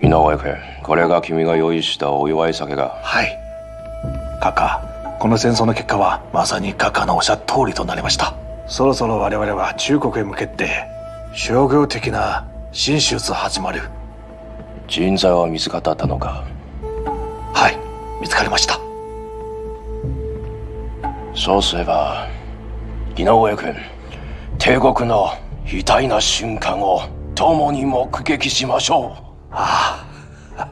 井上君、これが君が用意したお祝い酒か。 はい。閣下、この戦争の結果はまさに閣下のおっしゃる通りとなりました。そろそろ我々は中国へ向けて商業的な進出始まる。 人材は見つかったのか。 はい、見つかりました。 そうすれば井上君、帝国の偉大な瞬間を共に目撃しましょう。 ああ。